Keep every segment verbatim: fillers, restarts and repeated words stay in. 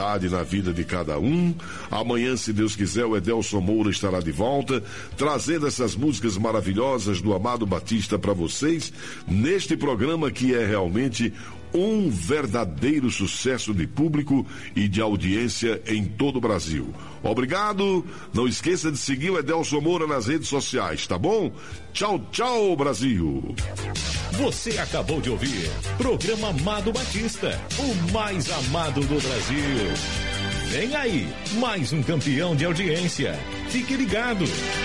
qualidade na vida de cada um. Amanhã, se Deus quiser, o Edelson Moura estará de volta, trazendo essas músicas maravilhosas do Amado Batista para vocês, neste programa que é realmente um verdadeiro sucesso de público e de audiência em todo o Brasil. Obrigado, não esqueça de seguir o Edelson Moura nas redes sociais, tá bom? Tchau, tchau, Brasil! Você acabou de ouvir programa Amado Batista, o mais amado do Brasil. Vem aí, mais um campeão de audiência. Fique ligado.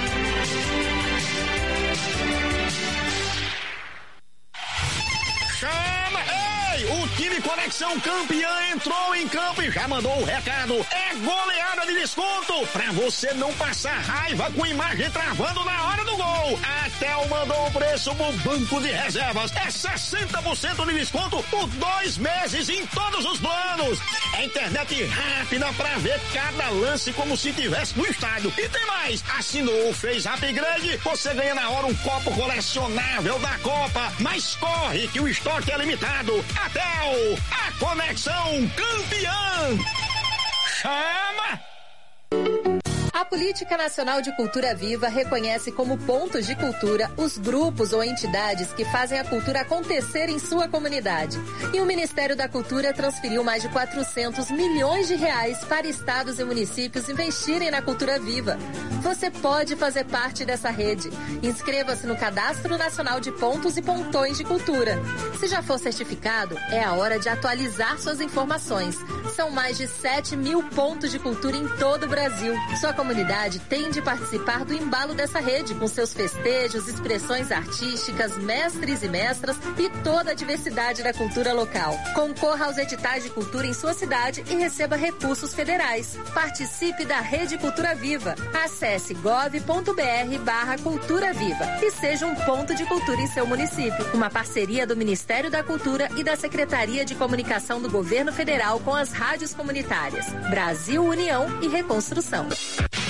O time Conexão Campeã entrou em campo e já mandou o recado. É goleada de desconto pra você não passar raiva com imagem travando na hora do gol. A Tel mandou o preço pro banco de reservas. É sessenta por cento de desconto por dois meses em todos os planos. É internet rápida pra ver cada lance como se tivesse no estádio. E tem mais, assinou, fez upgrade, você ganha na hora um copo colecionável da Copa. Mas corre que o estoque é limitado. Até a Conexão Campeã. Chama! A Política Nacional de Cultura Viva reconhece como pontos de cultura os grupos ou entidades que fazem a cultura acontecer em sua comunidade. E o Ministério da Cultura transferiu mais de quatrocentos milhões de reais para estados e municípios investirem na cultura viva. Você pode fazer parte dessa rede. Inscreva-se no Cadastro Nacional de Pontos e Pontões de Cultura. Se já for certificado, é a hora de atualizar suas informações. São mais de sete mil pontos de cultura em todo o Brasil. Sua comunidade tem de participar do embalo dessa rede com seus festejos, expressões artísticas, mestres e mestras e toda a diversidade da cultura local. Concorra aos editais de cultura em sua cidade e receba recursos federais. Participe da Rede Cultura Viva. Acesse gov.br barra Cultura Viva e seja um ponto de cultura em seu município. Uma parceria do Ministério da Cultura e da Secretaria de Comunicação do Governo Federal com as rádios comunitárias. Brasil União e Reconstrução.